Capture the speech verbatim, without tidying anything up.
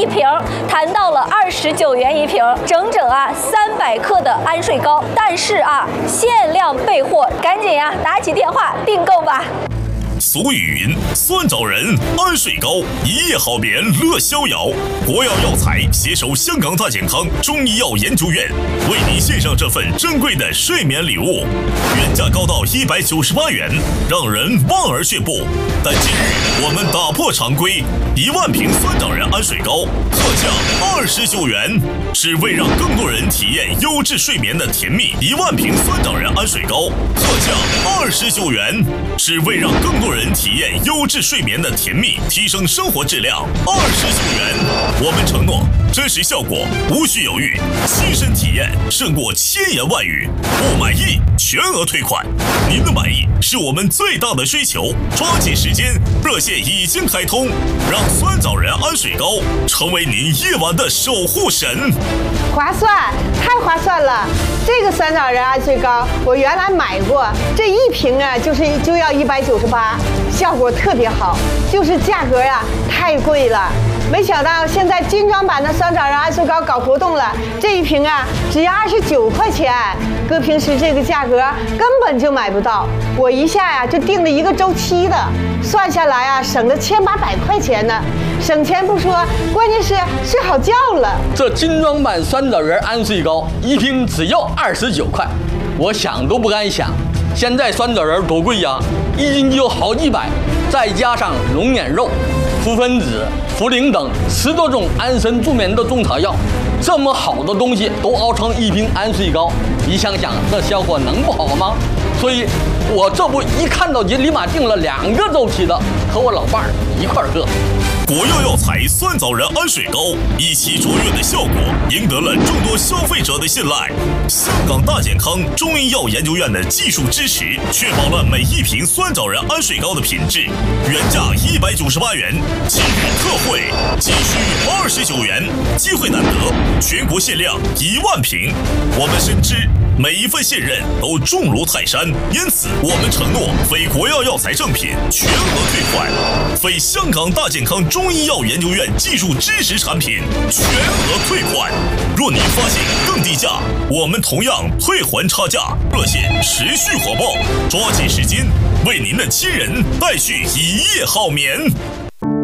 一瓶谈到了二十九元一瓶，整整啊三百克的安睡膏。但是啊，限量备货，赶紧呀、啊、打起电话订购吧。 俗语云：酸枣仁、安睡膏，一夜好眠乐逍遥。国药药材携手香港大健康中医药研究院，为您献上这份珍贵的睡眠礼物，原价高到一百九十八元，让人望而却步。但今日我们打破常规，一万瓶酸枣仁安睡膏特价二十九元，只为让更多人体验优质睡眠的甜蜜。一万瓶酸枣仁安睡膏特价二十九元，只为让更多人体验优质睡眠的甜蜜，提升生活质量。二十九元，我们承诺真实效果无需犹豫，亲身体验胜过千言万语。不满意全额退款，您的满意是我们最大的追求。抓紧时间，热线已经开通，让酸枣仁安睡膏成为您夜晚的守护神。 划算，太划算了！这个酸枣仁安睡膏我原来买过，这一瓶啊就是就要一百九十八，效果特别好，就是价格呀、啊、太贵了。没想到现在精装版的酸枣仁安睡膏搞活动了，这一瓶啊只要二十九块钱，搁平时这个价格根本就买不到。我一下呀、啊、就订了一个周期的，算下来啊省了千八百块钱呢。省钱不说，关键是睡好觉了。 这精装版酸枣仁安睡膏一瓶只要二十九块，我想都不敢想。现在酸枣仁多贵呀，一斤就好几百，再加上龙眼肉、扶分子、茯苓等十多种安神助眠的中草药，这么好的东西都熬成一瓶安睡膏，你想想这效果能不好吗？所以我这不一看到就立马订了两个周期的，和我老伴儿一块儿喝。 国药药材酸枣仁安睡膏一起卓越的效果，赢得了众多消费者的信赖。香港大健康中医药研究院的技术支持，确保了每一瓶酸枣仁安睡膏的品质。原价一百九十八元，今日特惠仅需二十九元，机会难得，全国限量一万瓶。我们深知每一份信任都重如泰山，因此我们承诺非国药药材正品全额退款，非香港大健康中医药研究院技术支持产品全额退款。若您发现更低价，我们同样退还差价。热线持续火爆，抓紧时间为您的亲人带去一夜好眠。